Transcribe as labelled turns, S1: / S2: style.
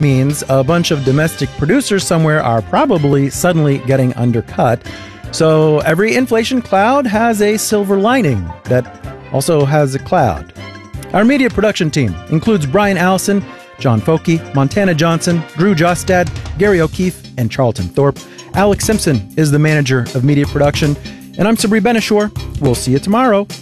S1: means a bunch of domestic producers somewhere are probably suddenly getting undercut. So every inflation cloud has a silver lining that also has a cloud. Our media production team includes Brian Allison, John Folke, Montana Johnson, Drew Jostad, Gary O'Keefe, and Charlton Thorpe. Alex Simpson is the manager of media production. And I'm Sabri Benishore. We'll see you tomorrow.